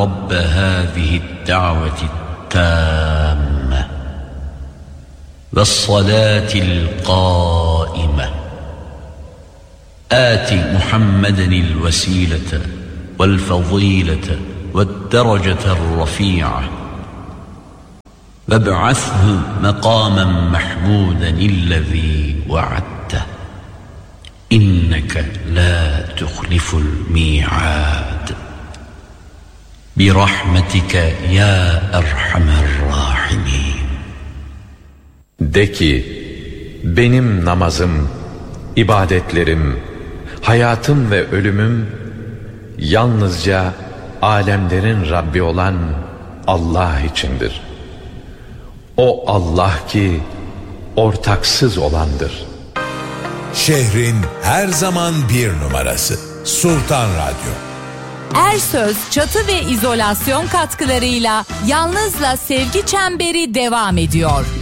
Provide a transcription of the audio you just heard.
رب هذه الدعوة التامة والصلاة القائمة آت محمدا الوسيلة والفضيلة والدرجة الرفيعة وابعثه مقاما محمودا الذي وعدته إنك لا تخلف الميعاد برحمتك يا أرحم الراحمين. De ki, benim namazım, ibadetlerim, hayatım ve ölümüm yalnızca alemlerin Rabbi olan Allah içindir. O Allah ki ortaksız olandır. Şehrin her zaman bir numarası Sultan Radyo. Ersöz çatı ve izolasyon katkılarıyla Yalnız'la Sevgi Çemberi devam ediyor.